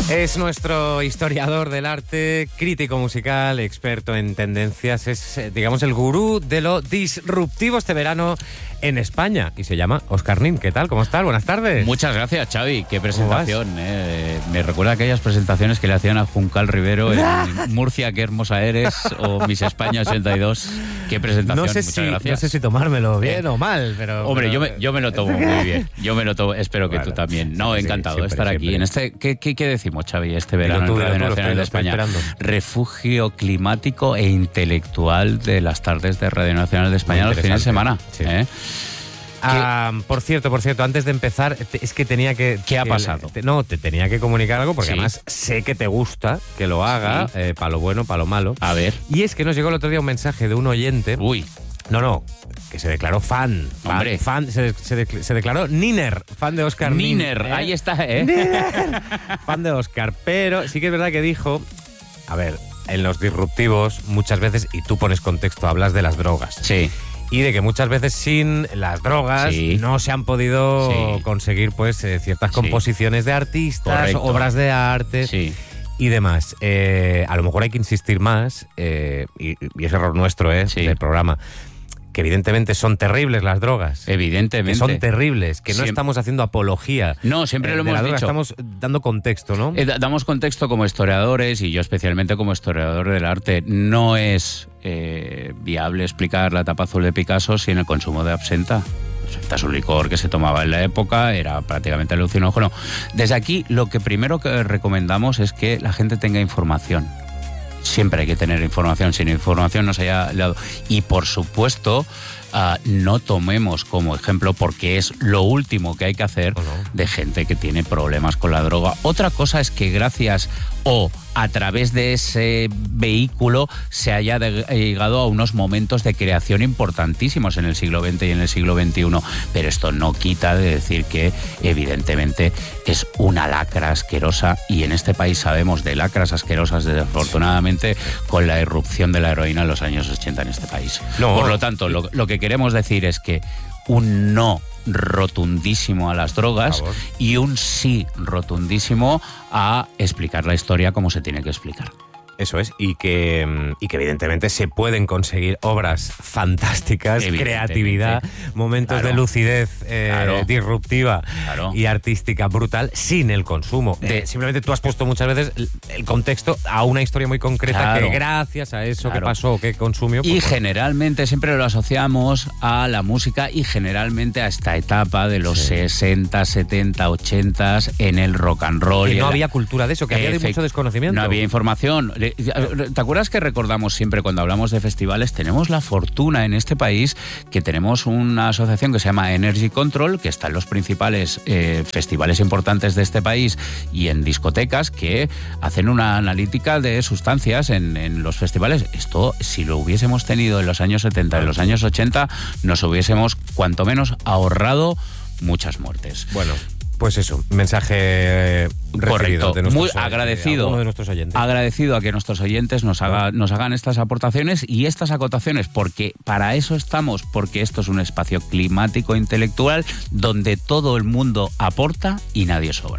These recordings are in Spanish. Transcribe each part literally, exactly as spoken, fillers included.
Es nuestro historiador del arte, crítico musical, experto en tendencias. Es, digamos, el gurú de lo disruptivo este verano en España. Y se llama Óscar Nin. ¿Qué tal? ¿Cómo estás? Buenas tardes. Muchas gracias, Xavi. Qué presentación. Eh. Me recuerda aquellas presentaciones que le hacían a Juncal Rivero en Murcia, qué hermosa eres, o Miss España ochenta y dos. Qué presentación. No sé, Muchas si, gracias. no sé si tomármelo bien eh. o mal, pero... Hombre, pero... Yo, me, yo me lo tomo muy bien. Yo me lo tomo, espero que bueno, tú también. No, sí, encantado siempre, de estar siempre. aquí. En este, ¿qué, qué, ¿Qué decimos, Xavi, este verano tú, en Radio tú, Nacional estoy, de España? esperando. Refugio climático e intelectual de las tardes de Radio Nacional de España los fines de semana. Sí. ¿eh? Ah, por cierto, por cierto, antes de empezar, te, es que tenía que... ¿Qué ha que, pasado? Te, no, te tenía que comunicar algo porque Sí. además sé que te gusta que lo haga, sí. eh, para lo bueno, para lo malo. A ver. Y es que nos llegó el otro día un mensaje de un oyente... Uy. No, no, que se declaró fan. Hombre. Fan, se, se, se declaró Niner, fan de Óscar Nin. Niner, ¿eh? Ahí está, ¿eh? Niner, fan de Óscar. Pero sí que es verdad que dijo... A ver, en los disruptivos muchas veces, y tú pones contexto, hablas de las drogas. Sí. Y de que muchas veces sin las drogas sí. no se han podido sí. conseguir pues eh, ciertas sí. composiciones de artistas, Correcto. obras de arte Sí. y demás. Eh, a lo mejor hay que insistir más, eh, y, y es error nuestro eh, sí. del programa, que evidentemente son terribles las drogas. Evidentemente. Que son terribles, que no siempre. estamos haciendo apología. No, siempre eh, lo de hemos la droga, dicho. Estamos dando contexto, ¿no? Eh, damos contexto como historiadores, y yo especialmente como historiador del arte. No es eh, viable explicar la tapa azul de Picasso sin el consumo de absenta. Absenta es un licor que se tomaba en la época, era prácticamente alucinógeno. Desde aquí, lo que primero que recomendamos es que la gente tenga información. Siempre hay que tener información, sin información no se haya dado. Y por supuesto, uh, no tomemos como ejemplo, porque es lo último que hay que hacer, ¿o no? de gente que tiene problemas con la droga. Otra cosa es que gracias o a través de ese vehículo se haya de, llegado a unos momentos de creación importantísimos en el siglo veinte y en el siglo veintiuno. Pero esto no quita de decir que evidentemente es una lacra asquerosa, y en este país sabemos de lacras asquerosas, desafortunadamente, con la irrupción de la heroína en los años ochenta en este país. No. Por lo tanto, lo, lo que queremos decir es que un no rotundísimo a las drogas y un sí rotundísimo a explicar la historia como se tiene que explicar. Eso es, y que, y que evidentemente se pueden conseguir obras fantásticas, creatividad, momentos claro. de lucidez eh, claro. disruptiva claro. y artística brutal sin el consumo. De, eh, simplemente tú has puesto muchas veces el, el contexto a una historia muy concreta claro. que gracias a eso claro. que pasó, que consumió... Y pues, generalmente siempre lo asociamos a la música y generalmente a esta etapa de los sí. sesenta, setenta, ochenta en el rock and roll. Que y no la... había cultura de eso, que había de mucho desconocimiento. No había información. ¿Te acuerdas que recordamos siempre cuando hablamos de festivales? Tenemos la fortuna en este país que tenemos una asociación que se llama Energy Control, que está en los principales eh, festivales importantes de este país y en discotecas, que hacen una analítica de sustancias en, en los festivales. Esto, si lo hubiésemos tenido en los años setenta, en los años ochenta, nos hubiésemos cuanto menos ahorrado muchas muertes. Bueno, pues eso, mensaje correcto, de muy agradecido, a de nuestros oyentes. agradecido a que nuestros oyentes nos, haga, nos hagan estas aportaciones y estas acotaciones, porque para eso estamos, porque esto es un espacio climático intelectual donde todo el mundo aporta y nadie sobra.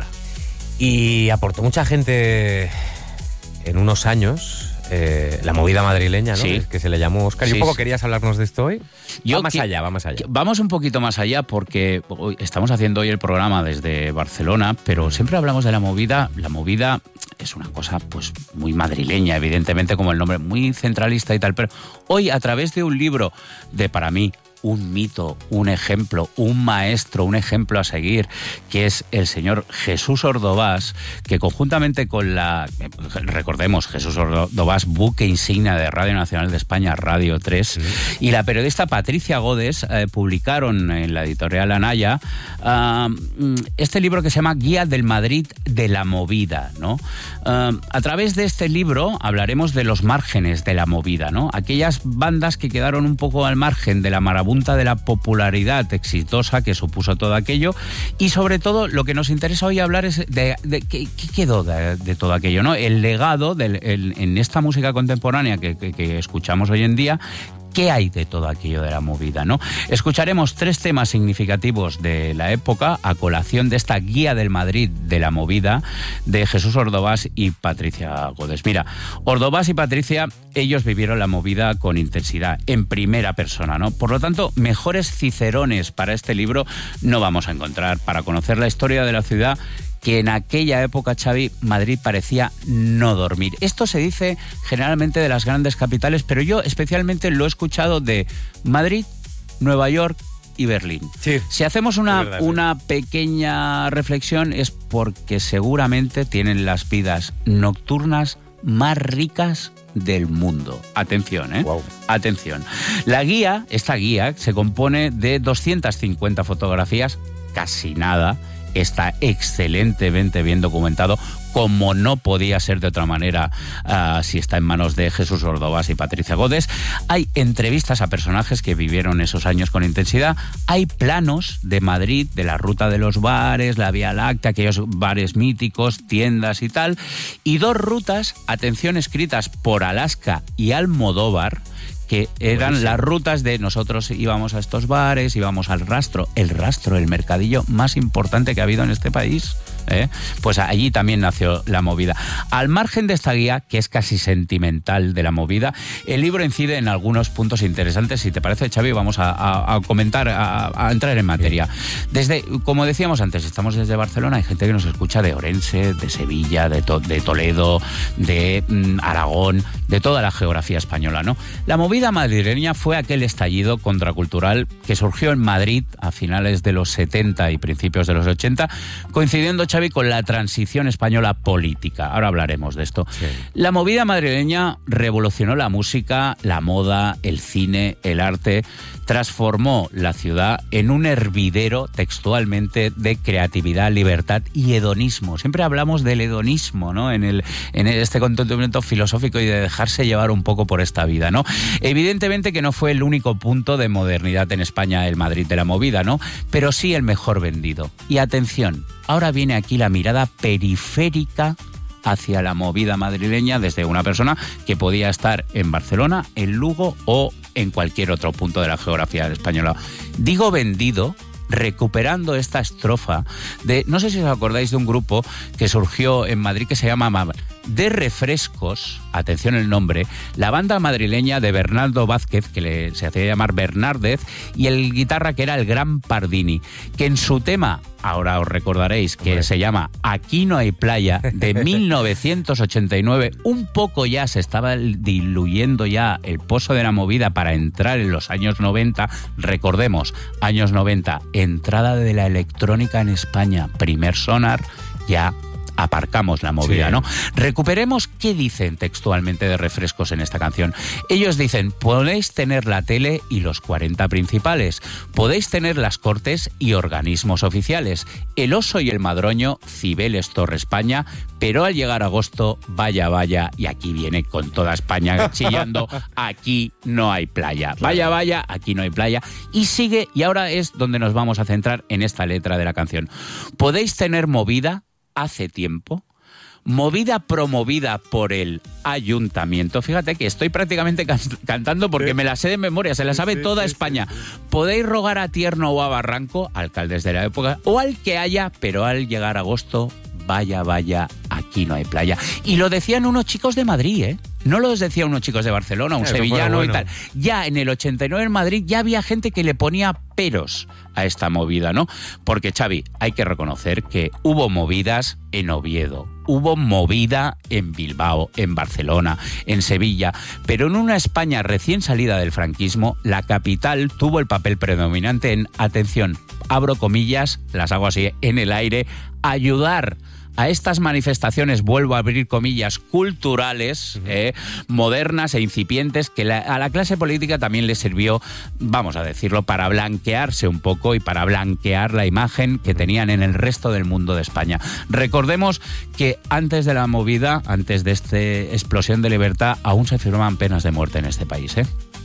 Y aportó mucha gente en unos años. Eh, la movida madrileña, ¿no? Sí. Que se le llamó Óscar. ¿Y sí, un poco sí. querías hablarnos de esto hoy? Yo va más que, allá, va más allá. Vamos un poquito más allá, porque hoy estamos haciendo hoy el programa desde Barcelona, pero siempre hablamos de la movida. La movida es una cosa pues muy madrileña, evidentemente, como el nombre, muy centralista y tal, pero hoy, a través de un libro de, para mí, un mito, un ejemplo, un maestro, un ejemplo a seguir, que es el señor Jesús Ordovás, que conjuntamente con la, recordemos, Jesús Ordovás, buque insignia de Radio Nacional de España, Radio tres, sí. y la periodista Patricia Godes eh, publicaron en la editorial Anaya uh, este libro que se llama Guía del Madrid de la Movida, ¿no? Uh, a través de este libro hablaremos de los márgenes de la movida, ¿no? Aquellas bandas que quedaron un poco al margen de la marabunta de la popularidad exitosa que supuso todo aquello, y sobre todo lo que nos interesa hoy hablar es de, de qué quedó de, de todo aquello, ¿no? El legado del, el, en esta música contemporánea que, que, que escuchamos hoy en día. ¿Qué hay de todo aquello de la movida, no? Escucharemos tres temas significativos de la época a colación de esta guía del Madrid de la movida de Jesús Ordovás y Patricia Godes. Mira, Ordovás y Patricia, ellos vivieron la movida con intensidad, en primera persona, ¿no? Por lo tanto, mejores cicerones para este libro no vamos a encontrar para conocer la historia de la ciudad que en aquella época, Xavi, Madrid parecía no dormir. Esto se dice generalmente de las grandes capitales, pero yo especialmente lo he escuchado de Madrid, Nueva York y Berlín. Sí, si hacemos una, verdad, una sí. pequeña reflexión es porque seguramente tienen las vidas nocturnas más ricas del mundo. Atención, ¿eh? Wow. Atención. La guía, esta guía, se compone de doscientas cincuenta fotografías, casi nada. Está excelentemente bien documentado, como no podía ser de otra manera uh, si está en manos de Jesús Ordovás y Patricia Godes. Hay entrevistas a personajes que vivieron esos años con intensidad. Hay planos de Madrid, de la ruta de los bares, la Vía Láctea, aquellos bares míticos, tiendas y tal. Y dos rutas, atención, escritas por Alaska y Almodóvar, que eran Buenísimo. Las rutas de nosotros íbamos a estos bares, íbamos al Rastro, el Rastro, el mercadillo más importante que ha habido en este país. ¿Eh? Pues allí también nació la movida. Al margen de esta guía, que es casi sentimental de la movida, el libro incide en algunos puntos interesantes. Si te parece, Xavi, vamos a, a, a comentar, a, a entrar en materia. Desde, como decíamos antes, estamos desde Barcelona, hay gente que nos escucha de Orense, de Sevilla, de, to, de Toledo, de mm, Aragón, de toda la geografía española, ¿no? La movida madrileña fue aquel estallido contracultural que surgió en Madrid a finales de los setenta y principios de los ochenta, coincidiendo, Xavi, con la transición española política. Ahora hablaremos de esto. Sí. La movida madrileña revolucionó la música, la moda, el cine, el arte, transformó la ciudad en un hervidero, textualmente, de creatividad, libertad y hedonismo. Siempre hablamos del hedonismo, ¿no? En, el, en este contentamiento filosófico y de dejarse llevar un poco por esta vida, ¿no? Evidentemente que no fue el único punto de modernidad en España, el Madrid de la movida, ¿no? Pero sí el mejor vendido. Y atención, ahora viene aquí la mirada periférica hacia la movida madrileña desde una persona que podía estar en Barcelona, en Lugo o en cualquier otro punto de la geografía española. Digo vendido, recuperando esta estrofa de, no sé si os acordáis de un grupo que surgió en Madrid que se llama De Refrescos, atención el nombre, la banda madrileña de Bernardo Vázquez, que le, se hacía llamar Bernárdez, y el guitarra que era el Gran Pardini, que en su tema, ahora os recordaréis, que Hombre. se llama Aquí no hay playa, de mil novecientos ochenta y nueve, un poco ya se estaba diluyendo ya el pozo de la movida para entrar en los años noventa, recordemos, años noventa, entrada de la electrónica en España, primer sonar, ya aparcamos la movida, sí. ¿no? Recuperemos qué dicen textualmente de Refrescos en esta canción. Ellos dicen, podéis tener la tele y los cuarenta principales, podéis tener las cortes y organismos oficiales, el Oso y el Madroño, Cibeles, Torre España, pero al llegar agosto, vaya, vaya, y aquí viene con toda España chillando, aquí no hay playa. Vaya, vaya, aquí no hay playa. Y sigue, y ahora es donde nos vamos a centrar en esta letra de la canción. Podéis tener movida hace tiempo, movida promovida por el ayuntamiento. Fíjate que estoy prácticamente can- cantando porque me la sé de memoria, se la sabe sí, toda sí, España. Sí, sí. Podéis rogar a Tierno o a Barranco, alcaldes de la época, o al que haya, pero al llegar agosto, vaya, vaya, aquí no hay playa. Y lo decían unos chicos de Madrid, ¿eh? No lo decían unos chicos de Barcelona, un Eso sevillano bueno. y tal. Ya en el ochenta y nueve en Madrid ya había gente que le ponía peros a esta movida, ¿no? Porque, Xavi, hay que reconocer que hubo movidas en Oviedo, hubo movida en Bilbao, en Barcelona, en Sevilla, pero en una España recién salida del franquismo, la capital tuvo el papel predominante en, atención, abro comillas, las hago así en el aire, ayudar a estas manifestaciones, vuelvo a abrir comillas, culturales, eh, modernas e incipientes, que la, a la clase política también le sirvió, vamos a decirlo, para blanquearse un poco y para blanquear la imagen que tenían en el resto del mundo de España. Recordemos que antes de la movida, antes de esta explosión de libertad, aún se firmaban penas de muerte en este país, ¿eh?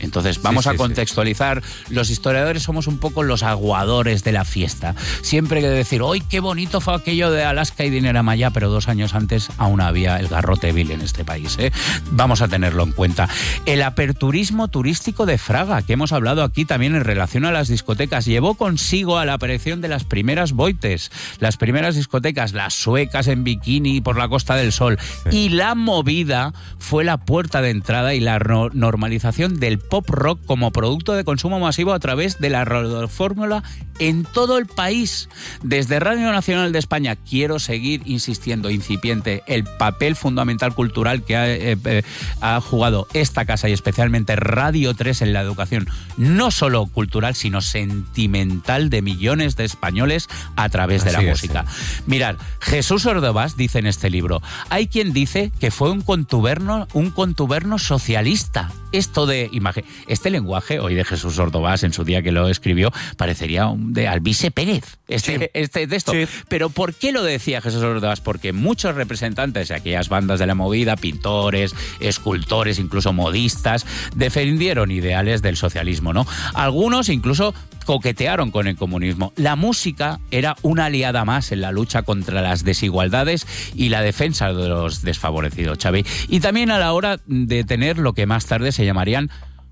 Entonces vamos sí, sí, a contextualizar. Sí. Los historiadores somos un poco los aguadores de la fiesta. Siempre hay que decir, ¡ay, qué bonito fue aquello de Alaska y Dineramayá! Pero dos años antes aún había el garrote vil en este país, ¿eh? Vamos a tenerlo en cuenta. El aperturismo turístico de Fraga, que hemos hablado aquí también en relación a las discotecas, llevó consigo a la aparición de las primeras boites, las primeras discotecas, las suecas en bikini por la Costa del Sol. Sí. Y la movida fue la puerta de entrada y la no- normalización del pop rock como producto de consumo masivo a través de la radiofórmula en todo el país. Desde Radio Nacional de España, quiero seguir insistiendo, incipiente, el papel fundamental cultural que ha, eh, eh, ha jugado esta casa y especialmente Radio tres en la educación, no solo cultural, sino sentimental de millones de españoles a través de la Así es, música. sí. Mirad, Jesús Ordovás dice en este libro, hay quien dice que fue un contuberno, un contuberno socialista. Esto de imagen, este lenguaje hoy de Jesús Ordovás en su día que lo escribió parecería un de Alvise Pérez, este, sí. este texto. Sí. Pero ¿por qué lo decía Jesús Ordovás? Porque muchos representantes de aquellas bandas de la movida, pintores, escultores, incluso modistas, defendieron ideales del socialismo, ¿no? Algunos incluso coquetearon con el comunismo. La música era una aliada más en la lucha contra las desigualdades y la defensa de los desfavorecidos, Xavi. Y también a la hora de tener lo que más tarde se llamarían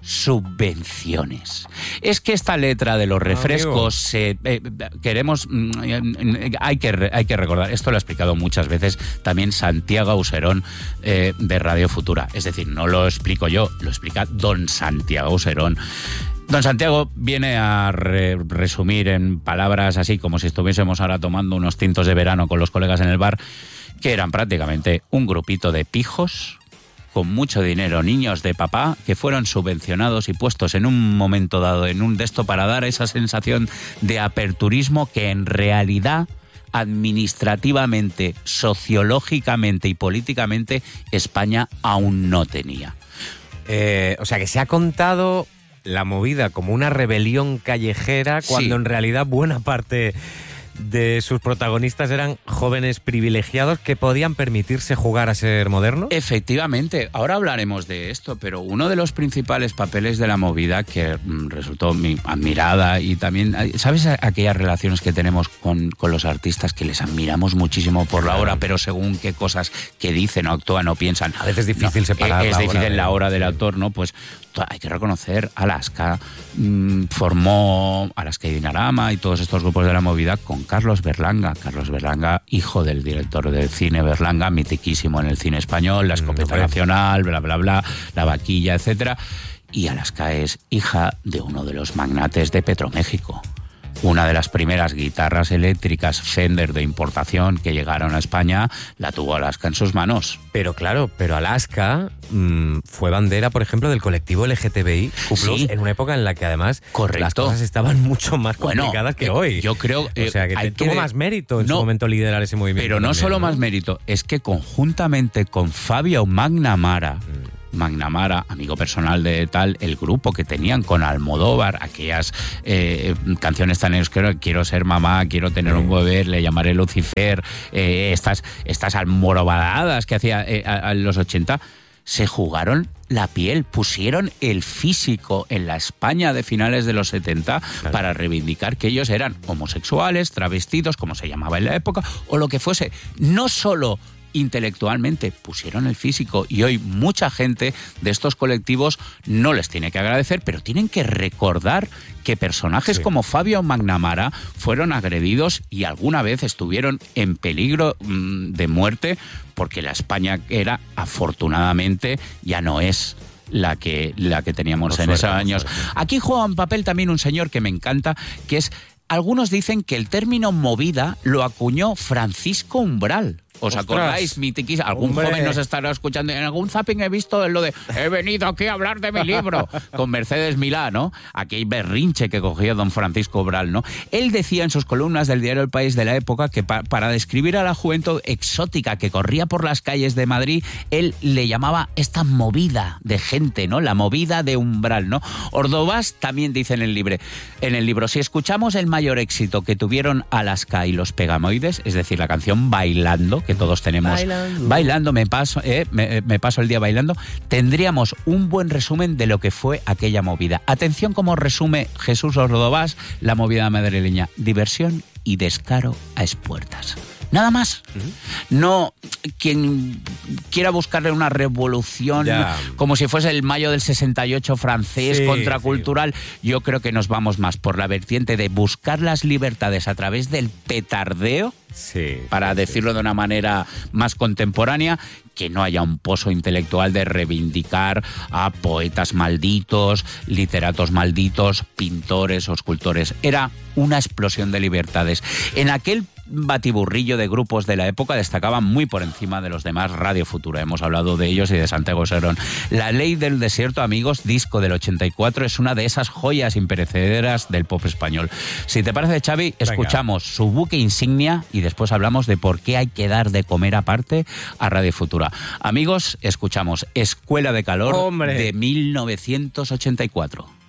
subvenciones. Es que esta letra de los refrescos se, eh, queremos eh, hay que hay que recordar, esto lo ha explicado muchas veces también Santiago Auserón eh, de Radio Futura, es decir, no lo explico yo, lo explica don Santiago Auserón. Don Santiago viene a re- resumir en palabras así como si estuviésemos ahora tomando unos tintos de verano con los colegas en el bar, que eran prácticamente un grupito de pijos con mucho dinero, niños de papá, que fueron subvencionados y puestos en un momento dado en un de esto para dar esa sensación de aperturismo que en realidad administrativamente, sociológicamente y políticamente España aún no tenía. Eh, o sea, que se ha contado la movida como una rebelión callejera cuando sí. en realidad buena parte de sus protagonistas eran jóvenes privilegiados que podían permitirse jugar a ser modernos. Efectivamente, ahora hablaremos de esto, pero uno de los principales papeles de la movida que mm, resultó mi admirada y también, ¿sabes aquellas relaciones que tenemos con, con los artistas que les admiramos muchísimo por la hora, pero según qué cosas que dicen o actúan o piensan? A veces es difícil no, separar Es la difícil hora de... la hora del autor, ¿no? Pues hay que reconocer, Alaska mmm, formó Alaska y Dinarama y todos estos grupos de la movida con Carlos Berlanga. Carlos Berlanga, hijo del director del cine Berlanga, mitiquísimo en el cine español, La Escopeta no, Nacional, bla, bla, bla, La Vaquilla, etcétera. Y Alaska es hija de uno de los magnates de Petroméxico. Una de las primeras guitarras eléctricas Fender de importación que llegaron a España la tuvo Alaska en sus manos. Pero claro, pero Alaska mmm, fue bandera, por ejemplo, del colectivo L G T B I sí. en una época en la que además Correcto. las cosas estaban mucho más bueno, complicadas que eh, hoy. Yo creo eh, o sea, que, hay te, tuvo que más mérito en no, su momento liderar ese movimiento. Pero no también, solo ¿no? más mérito, es que conjuntamente con Fabio Magnamara, mm. Magnamara, amigo personal de tal, el grupo que tenían con Almodóvar, aquellas eh, canciones tan euskera, quiero ser mamá, quiero tener un bebé, le llamaré Lucifer, eh, estas, estas almorobadas que hacía eh, a, a los ochenta, se jugaron la piel, pusieron el físico en la España de finales de los setenta claro. para reivindicar que ellos eran homosexuales, travestidos, como se llamaba en la época, o lo que fuese. No solo intelectualmente, pusieron el físico y hoy mucha gente de estos colectivos no les tiene que agradecer, pero tienen que recordar que personajes sí. como Fabio Magnamara fueron agredidos y alguna vez estuvieron en peligro mmm, de muerte porque la España que era, afortunadamente, ya no es la que, la que teníamos por en suerte, esos años. Aquí juega un papel también un señor que me encanta, que es, algunos dicen que el término movida lo acuñó Francisco Umbral. ¿Os Ostras. acordáis, mitiquis? Algún Hombre. joven nos estará escuchando. En algún zapping he visto lo de he venido aquí a hablar de mi libro con Mercedes Milá, ¿no? Aquel berrinche que cogió don Francisco Umbral, ¿no? Él decía en sus columnas del diario El País de la época que pa- para describir a la juventud exótica que corría por las calles de Madrid, él le llamaba esta movida de gente, ¿no? La movida de Umbral, ¿no? Ordovás también dice en el libro, en el libro, si escuchamos el mayor éxito que tuvieron Alaska y los Pegamoides, es decir, la canción Bailando, que todos tenemos. Bailando. Bailando, me paso, eh, me, me paso el día bailando. Tendríamos un buen resumen de lo que fue aquella movida. Atención cómo resume Jesús Ordovás la movida madrileña. Diversión y descaro a expuertas. Nada más. Uh-huh. No quien quiera buscarle una revolución ya, como si fuese el mayo del sesenta y ocho francés, sí, contracultural. Sí. Yo creo que nos vamos más por la vertiente de buscar las libertades a través del petardeo, sí, para sí, decirlo sí. de una manera más contemporánea, que no haya un pozo intelectual de reivindicar a poetas malditos, literatos malditos, pintores o escultores. Era una explosión de libertades. En aquel batiburrillo de grupos de la época destacaban muy por encima de los demás Radio Futura. Hemos hablado de ellos y de Santiago Serón. La Ley del Desierto, amigos, disco del ochenta y cuatro, es una de esas joyas imperecederas del pop español. Si te parece, Xavi, Venga. escuchamos su buque insignia y después hablamos de por qué hay que dar de comer aparte a Radio Futura. Amigos, escuchamos Escuela de Calor, ¡hombre!, de mil novecientos ochenta y cuatro.